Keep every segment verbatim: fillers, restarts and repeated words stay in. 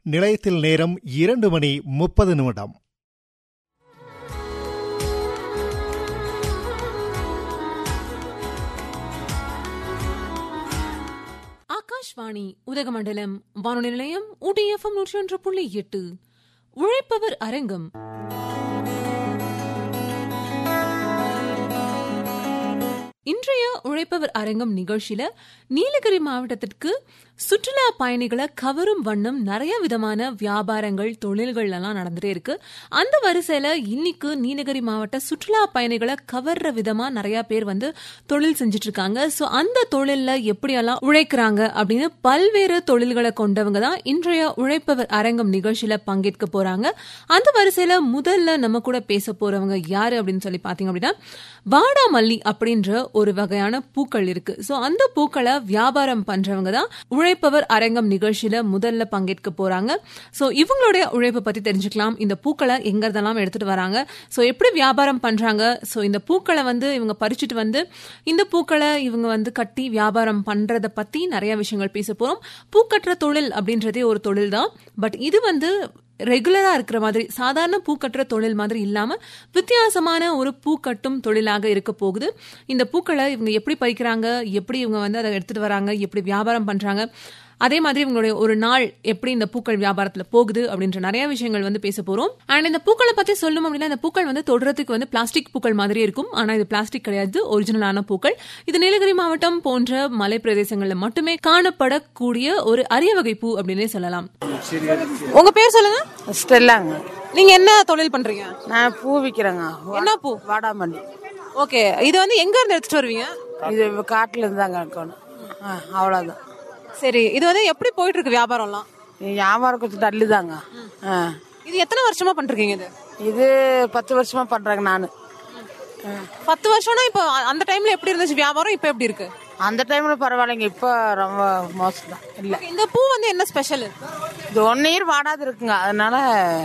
நிலையத்தில் நேரம் இரண்டு மணி முப்பது நிமிடம். ஆகாஷ்வாணி உதகமண்டலம் வானொலி நிலையம் ஊட்டி எஃப்எம் நூற்றி ஒன்று புள்ளி எட்டு. உழைப்பவர் அரங்கம். இன்றைய உழைப்பவர் அரங்கம் நிகழ்ச்சியில நீலகிரி மாவட்டத்திற்கு சுற்றுலா பயணிகளை கவரும் வண்ணம் நிறைய விதமான வியாபாரங்கள் தொழில்கள் எல்லாம் நடந்துட்டே இருக்கு. அந்த வரிசையில இன்னைக்கு நீலகிரி மாவட்ட சுற்றுலா பயணிகளை கவர்ற விதமா நிறைய பேர் வந்து தொழில் செஞ்சுட்டு இருக்காங்க. சோ அந்த தொழில்ல எப்படியெல்லாம் உழைக்கிறாங்க அப்படின்னு பல்வேறு தொழில்களை கொண்டவங்க தான் இன்றைய உழைப்பவர் அரங்கம் நிகழ்ச்சியில பங்கேற்க போறாங்க. அந்த வரிசையில முதல்ல நம்ம கூட பேச போறவங்க யாரு அப்படின்னு சொல்லி பாத்தீங்க அப்படின்னா, வாடாமல்லி அப்படின்ற ஒரு வகையான பூக்கள் இருக்கு. சோ அந்த பூக்களை வியாபாரம் பண்றவங்க தான் உழைப்பவர் அரங்கம் நிகழ்ச்சியில முதல்ல பங்கேற்க போறாங்க. சோ இவங்களுடைய உழைப்பை பத்தி தெரிஞ்சுக்கலாம். இந்த பூக்களை எங்க இருந்தெல்லாம் எடுத்துட்டு வராங்க, சோ எப்படி வியாபாரம் பண்றாங்க, சோ இந்த பூக்களை வந்து இவங்க பறிச்சுட்டு வந்து இந்த பூக்களை இவங்க வந்து கட்டி வியாபாரம் பண்றத பத்தி நிறைய விஷயங்கள் பேச போறோம். பூக்கட்டுற தொழில் அப்படின்றதே ஒரு தொழில் தான். பட் இது வந்து ரெகுலரா இருக்கிற மாதிரி சாதாரண பூக்கட்டுற தொழில் மாதிரி இல்லாம வித்தியாசமான ஒரு பூக்கட்டும் தொழிலாக இருக்க போகுது. இந்த பூக்களை இவங்க எப்படி பறிக்கிறாங்க, எப்படி இவங்க வந்து அதை எடுத்துட்டு வராங்க, எப்படி வியாபாரம் பண்றாங்க, அதே மாதிரி இவங்களுடைய ஒரு நாள் எப்படி இந்த பூக்கள் வியாபாரத்துல போகுது அப்படின்ற நிறைய விஷயங்கள் வந்து பேச போறோம். அண்ட் இந்த பூக்களை பத்தி சொல்லணும் அப்படின்னா, இந்த பூக்கள் வந்து தொடுறதுக்கு வந்து பிளாஸ்டிக் பூக்கள் மாதிரி இருக்கும். ஆனா இது பிளாஸ்டிக் கிடையாது, ஒரிஜினலான பூக்கள். இது நீலகிரி மாவட்டம் போன்ற மலை பிரதேசங்கள்ல மட்டுமே காணப்படக்கூடிய ஒரு அரிய வகை பூ அப்படின்னே சொல்லலாம். உங்க பேர் சொல்லுங்க. ஸ்டெல்லாங்க. நீங்க என்ன தொழில் பண்றீங்க? நான் பூ விக்கிறேங்க. என்ன பூ? வாடாமல்லி. ஓகே, இது வந்து எங்க இருந்து எடுத்துட்டு வருவீங்க? இது காட்டுல இருந்தாங்க இருக்கணும். அவ்வளவுதான். சரி, இது வந்து எப்படி போயிட்டு இருக்கு வியாபாரம்லாம்? வியாபாரம் கொஞ்சம் தள்ளுதாங்க. இது எத்தனை வருஷமா பண்றீங்க? இது இது பத்து வருஷமா பண்றாங்க நானு. பத்து வருஷம்னா இப்ப அந்த டைம்ல எப்படி இருந்துச்சு வியாபாரம், இப்ப எப்படி இருக்கு? அந்த டைம்ல பரவாயில்லைங்க, இப்ப ரொம்ப மோசம் தான். இல்ல, இந்த பூ வந்து என்ன ஸ்பெஷல்? இது ஒன் இயர் வாடாது இருக்குங்க, அதனால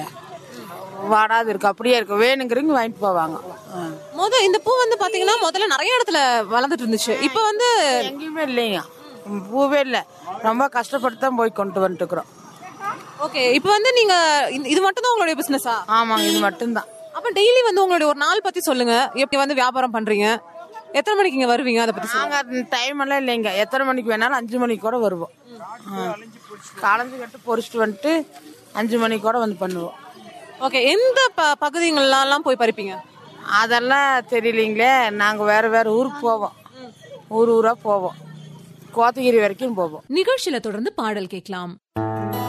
வாடாது இருக்கு, அப்படியே இருக்கு. வேணுங்கிறவங்க வாங்கிட்டு போவாங்க. முதல்ல இந்த பூ வந்து பாத்தீங்கன்னா முதல்ல நிறைய இடத்துல வளர்ந்துட்டு இருந்துச்சு, இப்ப வந்து எங்கேயுமே இல்லைங்க, பூவே இல்ல. ரொம்ப கஷ்டப்பட்டு தான் போய் கொண்டு வந்துட்டு இருக்கிறோம். ஓகே, இப்ப வந்து நீங்க இது மட்டும் தான் உங்களுடைய பிசினஸா? ஆமாங்க, இது மட்டும் தான். அப்ப டெய்லி வந்து உங்களுடைய ஒரு நாள் பத்தி சொல்லுங்க, எப்படி வந்து வியாபாரம் பண்றீங்க, எத்தனை மணிக்கு இங்க வருவீங்க, அதை பத்தி சொல்லுங்க. நாங்க டைம் எல்லாம் இல்லைங்க, எத்தனை மணிக்கு வேணாலும் அஞ்சு மணிக்கு கூட வருவோம். காலஞ்சு கட்டு பொறிச்சிட்டு வந்துட்டு அஞ்சு மணிக்கு கூட வந்து பண்ணுவோம். ஓகே, எந்த பகுதிகளெல்லாம் போய் பறிப்பீங்க? அதெல்லாம் தெரியலீங்களே, நாங்க வேற வேற ஊருக்கு போவோம், ஊர் ஊரா போவோம், கோத்தகிரி வரைக்கும் போவோம். நிகழ்ச்சியில தொடர்ந்து பாடல் கேட்கலாம்.